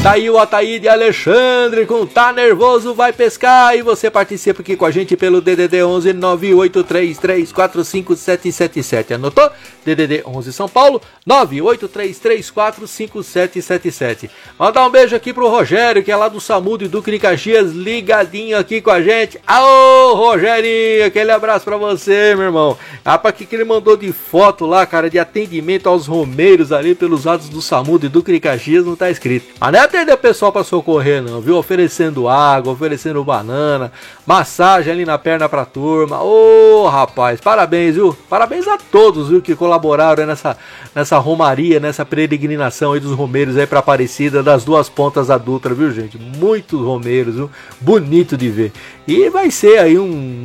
Tá aí o Ataíde Alexandre com Tá Nervoso Vai Pescar, e você participa aqui com a gente pelo DDD 11 983345777. Anotou? DDD 11 São Paulo 983345777. Mandar um beijo aqui pro Rogério, que é lá do Samudo e do Caxias, ligadinho aqui com a gente. Aô, Rogerinho, aquele abraço pra você, meu irmão. Rapaz, que ele mandou de foto lá, cara, de atendimento aos romeiros ali pelos lados do Samudo e do Caxias, não tá escrito. Mas não é atender o pessoal pra socorrer não, viu? Oferecendo água, oferecendo banana, massagem ali na perna pra turma. Ô, rapaz, parabéns, viu? Parabéns a todos, viu, que colaboraram nessa romaria, nessa peregrinação aí dos romeiros aí pra Aparecida, das duas pontas da Dutra, viu, gente? Muitos romeiros, viu? Bonito de ver. E vai ser aí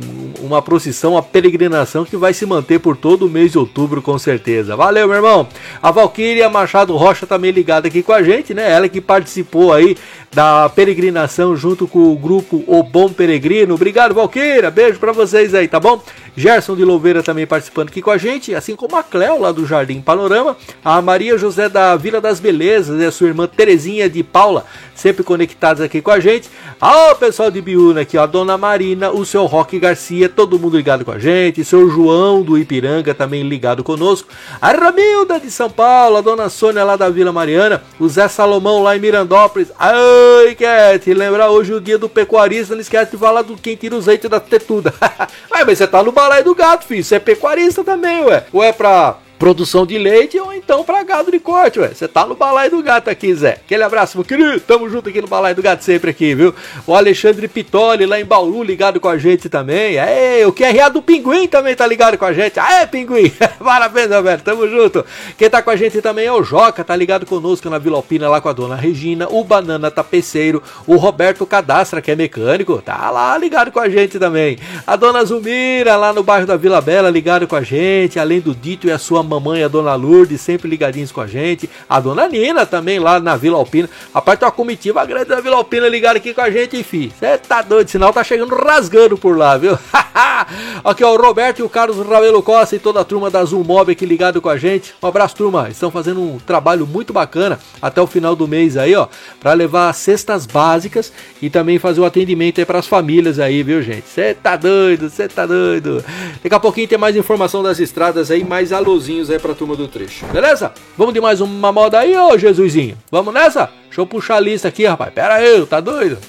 uma procissão, uma peregrinação que vai se manter por todo o mês de outubro, com certeza. Valeu, meu irmão. A Valquíria Machado Rocha também ligada aqui com a gente, né? Ela que participou aí da peregrinação junto com o grupo O Bom Peregrino. Obrigado, Valquíria. Beijo pra vocês aí, tá bom? Gerson de Louveira também participando aqui com a gente, assim como a Cléo lá do Jardim Panorama, a Maria José da Vila das Belezas e a sua irmã Terezinha de Paula, sempre conectados aqui com a gente. Ó, pessoal de Biúna aqui, ó, a Dona Marina, o seu Roque Garcia, todo mundo ligado com a gente, seu João do Ipiranga também ligado conosco, a Ramilda de São Paulo, a Dona Sônia lá da Vila Mariana, o Zé Salomão lá em Mirandópolis. Ai, Cat, lembrar hoje o dia do pecuarista, não esquece de falar do quem tira o leite da tetuda. Mas você tá no Balai do Gato, filho, você é pecuarista também, ué. Ou é pra produção de leite ou então pra gado de corte, ué. Você tá no Balai do Gato aqui, Zé. Aquele abraço, meu querido. Tamo junto aqui no Balai do Gato sempre aqui, viu? O Alexandre Pitoli lá em Bauru ligado com a gente também. O QRA do Pinguim também tá ligado com a gente. Aê, Pinguim. Parabéns, meu velho. Tamo junto. Quem tá com a gente também é o Joca, tá ligado conosco na Vila Alpina lá com a Dona Regina, o Banana Tapeceiro, o Roberto Cadastra, que é mecânico, tá lá ligado com a gente também. A Dona Zumira lá no bairro da Vila Bela ligado com a gente, além do Dito e a sua mamãe, a Dona Lourdes, sempre ligadinhos com a gente. A Dona Nina também lá na Vila Alpina. Rapaz, tem uma comitiva grande da Vila Alpina ligada aqui com a gente, enfim. Você tá doido, sinal tá chegando rasgando por lá, viu? Aqui, ó, o Roberto e o Carlos Ravelo Costa e toda a turma da Zoom Mob aqui ligado com a gente. Um abraço, turma. Estão fazendo um trabalho muito bacana até o final do mês aí, ó, pra levar cestas básicas e também fazer o atendimento aí pras famílias aí, viu, gente? Você tá doido, você tá doido. Daqui a pouquinho tem mais informação das estradas aí, mais alôzinhos aí pra turma do trecho, beleza? Vamos de mais uma moda aí, ô Jesusinho? Vamos nessa? Deixa eu puxar a lista aqui, rapaz. Pera aí, tá doido?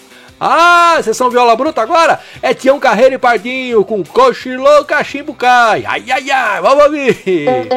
Ah, sessão Viola Bruta agora? É Tião Carreiro e Pardinho com Cochilô Cachimbo Cai. Ai, ai, ai, vamos ouvir.